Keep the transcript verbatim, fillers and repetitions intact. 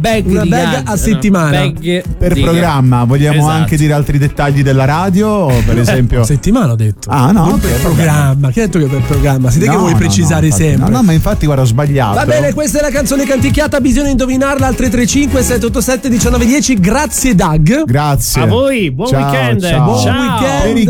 bag una di bag Gad, a settimana. Una bag Per di programma, Gad. vogliamo Esatto. anche dire altri dettagli della radio? Per esempio, Eh, settimana ho detto. Ah, no, non ok, per vabbè. programma. Chi ha detto che per programma? Siete No, che vuoi no, precisare no, infatti, sempre. No, no, ma infatti, guarda, ho sbagliato. Va bene, questa è la canzone canticchiata. Bisogna indovinarla al tre tre cinque sette otto sette uno nove uno zero. Grazie, Doug. Grazie. A voi, buon Ciao, weekend. ciao. Buon Ciao. weekend. Per i